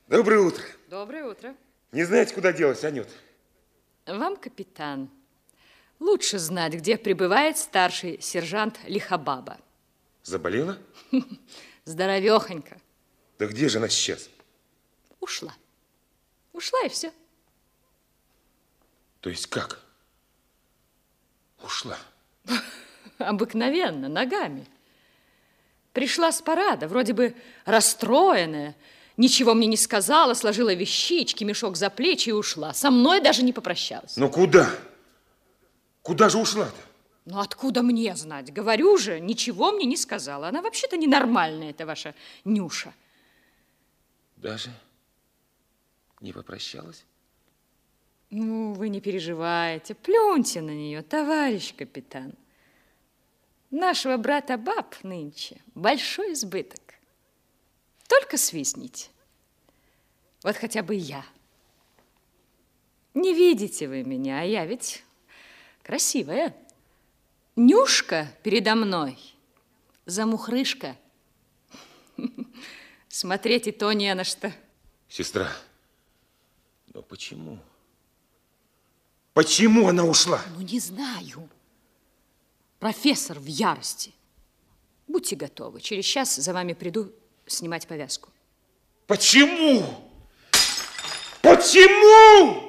Доброе утро. Доброе утро. Не знаете, куда делась, Анют? Вам, капитан, лучше знать, где пребывает старший сержант Лихобаба. Заболела? Здоровехонько. Да где же она сейчас? Ушла. Ушла и все. То есть как? Ушла? Обыкновенно, ногами. Пришла с парада, вроде бы расстроенная, ничего мне не сказала, сложила вещички, мешок за плечи и ушла. Со мной даже не попрощалась. Но куда? Куда же ушла-то? Ну, откуда мне знать? Говорю же, ничего мне не сказала. Она вообще-то ненормальная, эта ваша Нюша. Даже не попрощалась? Ну, вы не переживайте, плюньте на нее, товарищ капитан. Нашего брата баб нынче большой избыток. Только свистните. Вот хотя бы я. Не видите вы меня, а я ведь красивая. Нюшка передо мной, замухрышка. Смотреть и то не на что. Сестра, но почему? Почему она ушла? Ну, не знаю. Профессор в ярости. Будьте готовы. Через час за вами приду снимать повязку. Почему? Почему?